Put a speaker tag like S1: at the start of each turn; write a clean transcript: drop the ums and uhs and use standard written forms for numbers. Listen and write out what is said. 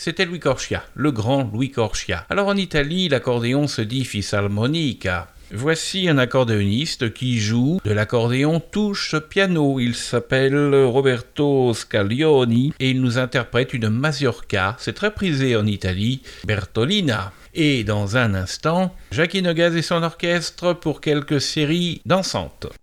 S1: c'était Louis Corchia, le grand Louis Corchia. Alors en Italie, l'accordéon se dit fisarmonica. Voici un accordéoniste qui joue de l'accordéon touche piano. Il s'appelle Roberto Scaglioni et il nous interprète une mazurka. C'est très prisé en Italie, Bertolina. Et dans un instant, Jackie Noguez et son orchestre pour quelques séries dansantes.